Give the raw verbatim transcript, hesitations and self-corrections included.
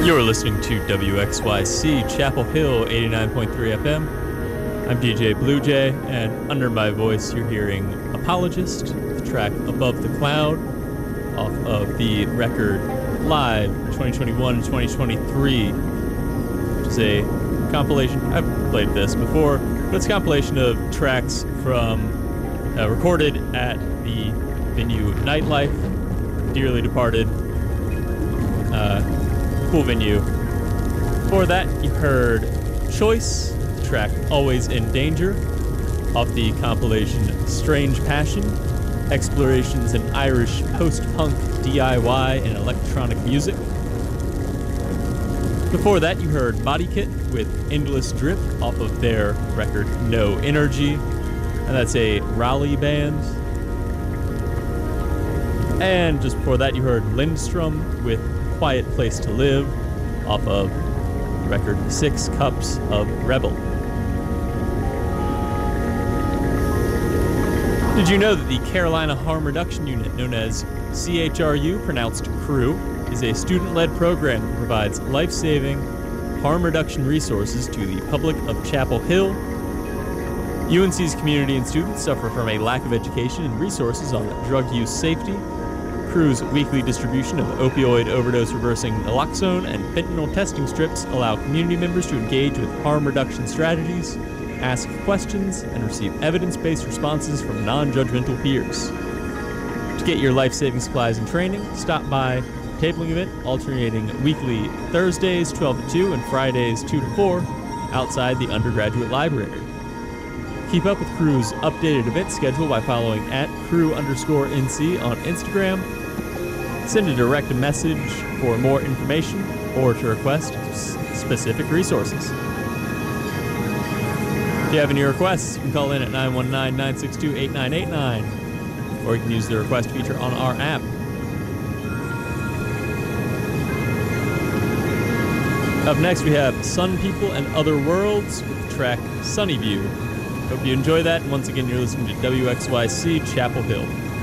You're listening to W X Y C Chapel Hill eighty-nine point three F M. I'm D J Blue Jay, and under my voice you're hearing Apologist, the track Above the Cloud, off of the record Live twenty twenty-one to twenty twenty-three, which is a compilation. I've played this before, but it's a compilation of tracks from uh, recorded at the venue Nightlife, dearly departed. Uh, cool venue. Before that, you heard Choice, the track Always in Danger, off the compilation Strange Passion, Explorations in Irish Post-Punk D I Y and Electronic Music. Before that, you heard Body Kit with Endless Drip off of their record No Energy, and that's a Raleigh band. And just before that, you heard Lindstrom with Quiet Place to Live off of the record Six Cups of Rebel. Did you know that the Carolina Harm Reduction Unit, known as C H R U, pronounced CREW, is a student-led program that provides life-saving harm reduction resources to the public of Chapel Hill? U N C's community and students suffer from a lack of education and resources on drug use safety. CREW's weekly distribution of opioid overdose reversing naloxone and fentanyl testing strips allow community members to engage with harm reduction strategies, ask questions, and receive evidence-based responses from non-judgmental peers. To get your life-saving supplies and training, stop by the tabling event alternating weekly Thursdays twelve to two and Fridays two to four outside the undergraduate library. Keep up with CREW's updated event schedule by following at crew underscore NC on Instagram. Send a direct message for more information or to request s- specific resources. If you have any requests, you can call in at nine one nine, nine six two, eight nine eight nine, or you can use the request feature on our app. Up next, we have Sun People and Other Worlds with the track Sunny View. Hope you enjoy that, and once again, you're listening to W X Y C Chapel Hill.